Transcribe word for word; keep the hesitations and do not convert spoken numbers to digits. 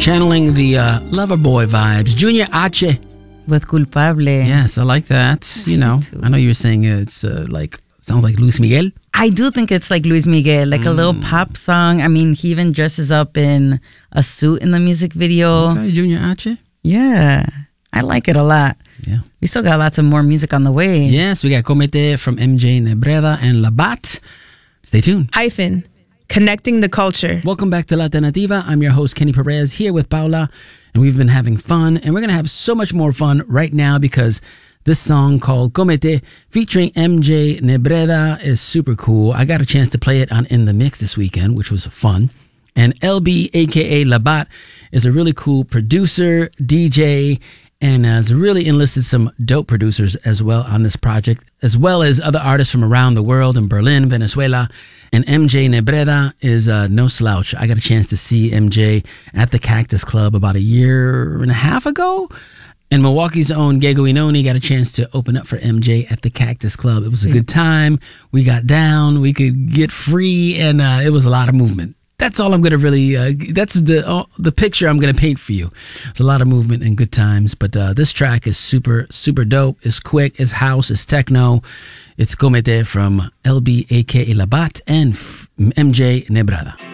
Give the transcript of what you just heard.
channeling the uh, Loverboy vibes. Junior H. With Culpable. Yes, I like that. You know, I know you were saying it's uh, like, sounds like Luis Miguel. I do think it's like Luis Miguel, like mm. a little pop song. I mean, he even dresses up in a suit in the music video. Okay, Junior H. Yeah, I like it a lot. Yeah. We still got lots of more music on the way. Yes, we got Comete from M J Nebreda and Labat. Stay tuned. Hyphen, connecting the culture. Welcome back to La Alternativa. I'm your host, Kenny Perez, here with Paula. And we've been having fun, and we're going to have so much more fun right now because this song called Comete featuring M J Nebreda is super cool. I got a chance to play it on In The Mix this weekend, which was fun. And L B, a k a. Labat, is a really cool producer, D J, and has really enlisted some dope producers as well on this project, as well as other artists from around the world in Berlin, Venezuela. And M J Nebreda is uh, no slouch. I got a chance to see M J at the Cactus Club about a year and a half ago. And Milwaukee's own Gego Inoni got a chance to open up for M J at the Cactus Club. It was a good time. We got down. We could get free. And uh, it was a lot of movement. That's all I'm going to really, uh, that's the uh, the picture I'm going to paint for you. It's a lot of movement and good times. But uh, this track is super, super dope. It's quick. It's house. It's techno. It's Comete from L B, a k a. Labat, and M J Nebreda.